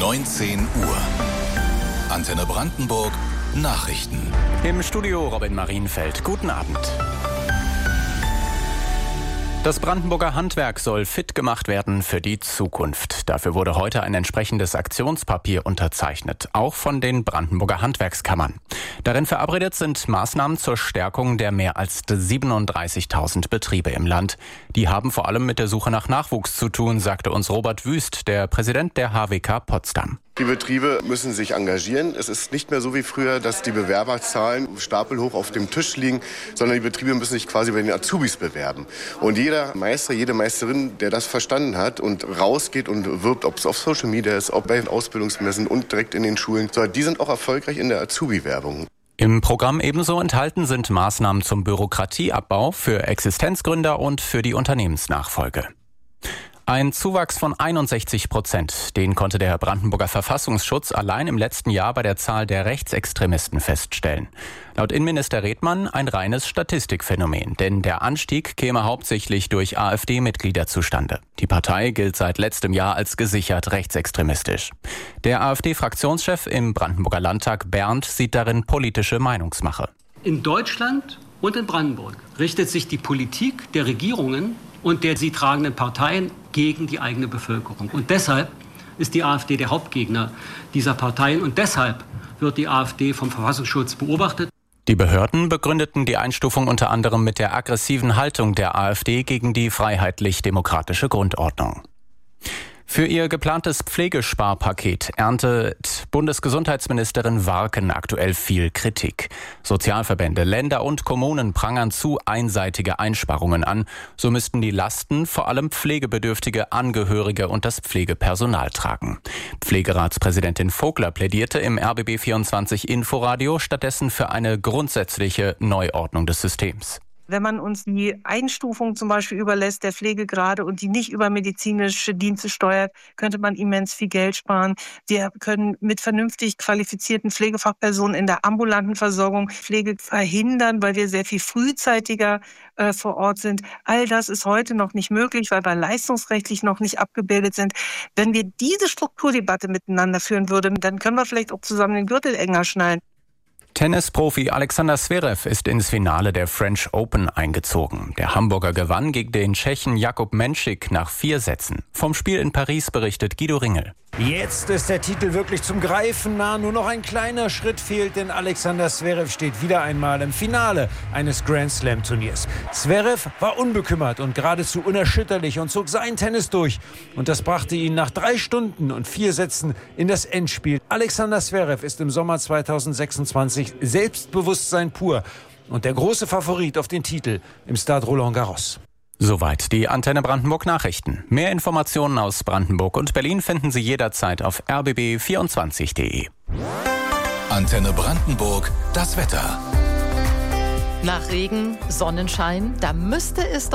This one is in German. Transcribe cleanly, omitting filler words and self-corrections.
19 Uhr. Antenne Brandenburg Nachrichten. Im Studio Robin Marienfeld. Guten Abend. Das Brandenburger Handwerk soll fit gemacht werden für die Zukunft. Dafür wurde heute ein entsprechendes Aktionspapier unterzeichnet, auch von den Brandenburger Handwerkskammern. Darin verabredet sind Maßnahmen zur Stärkung der mehr als 37.000 Betriebe im Land. Die haben vor allem mit der Suche nach Nachwuchs zu tun, sagte uns Robert Wüst, der Präsident der HWK Potsdam. Die Betriebe müssen sich engagieren. Es ist nicht mehr so wie früher, dass die Bewerberzahlen stapelhoch auf dem Tisch liegen, sondern die Betriebe müssen sich quasi bei den Azubis bewerben. Und jeder Meister, jede Meisterin, der das verstanden hat und rausgeht und wirbt, ob es auf Social Media ist, ob bei den Ausbildungsmessen und direkt in den Schulen, die sind auch erfolgreich in der Azubi-Werbung. Im Programm ebenso enthalten sind Maßnahmen zum Bürokratieabbau für Existenzgründer und für die Unternehmensnachfolge. Ein Zuwachs von 61%, den konnte der Brandenburger Verfassungsschutz allein im letzten Jahr bei der Zahl der Rechtsextremisten feststellen. Laut Innenminister Redmann ein reines Statistikphänomen, denn der Anstieg käme hauptsächlich durch AfD-Mitglieder zustande. Die Partei gilt seit letztem Jahr als gesichert rechtsextremistisch. Der AfD-Fraktionschef im Brandenburger Landtag Berndt sieht darin politische Meinungsmache. In Deutschland und in Brandenburg richtet sich die Politik der Regierungen und der sie tragenden Parteien gegen die eigene Bevölkerung. Und deshalb ist die AfD der Hauptgegner dieser Parteien und deshalb wird die AfD vom Verfassungsschutz beobachtet. Die Behörden begründeten die Einstufung unter anderem mit der aggressiven Haltung der AfD gegen die freiheitlich-demokratische Grundordnung. Für ihr geplantes Pflegesparpaket erntet Bundesgesundheitsministerin Warken aktuell viel Kritik. Sozialverbände, Länder und Kommunen prangern zu einseitige Einsparungen an. So müssten die Lasten vor allem pflegebedürftige Angehörige und das Pflegepersonal tragen. Pflegeratspräsidentin Vogler plädierte im RBB24 Inforadio stattdessen für eine grundsätzliche Neuordnung des Systems. Wenn man uns die Einstufung zum Beispiel überlässt, der Pflegegrade und die nicht über medizinische Dienste steuert, könnte man immens viel Geld sparen. Wir können mit vernünftig qualifizierten Pflegefachpersonen in der ambulanten Versorgung Pflege verhindern, weil wir sehr viel frühzeitiger vor Ort sind. All das ist heute noch nicht möglich, weil wir leistungsrechtlich noch nicht abgebildet sind. Wenn wir diese Strukturdebatte miteinander führen würden, dann können wir vielleicht auch zusammen den Gürtel enger schnallen. Tennisprofi Alexander Zverev ist ins Finale der French Open eingezogen. Der Hamburger gewann gegen den Tschechen Jakub Menšík nach 4 Sätzen. Vom Spiel in Paris berichtet Guido Ringel. Jetzt ist der Titel wirklich zum Greifen nah. Nur noch ein kleiner Schritt fehlt, denn Alexander Zverev steht wieder einmal im Finale eines Grand Slam Turniers. Zverev war unbekümmert und geradezu unerschütterlich und zog sein Tennis durch. Und das brachte ihn nach 3 Stunden und 4 Sätzen in das Endspiel. Alexander Zverev ist im Sommer 2026 Selbstbewusstsein pur und der große Favorit auf den Titel im Stade Roland Garros. Soweit die Antenne Brandenburg Nachrichten. Mehr Informationen aus Brandenburg und Berlin finden Sie jederzeit auf rbb24.de. Antenne Brandenburg, das Wetter. Nach Regen, Sonnenschein, da müsste es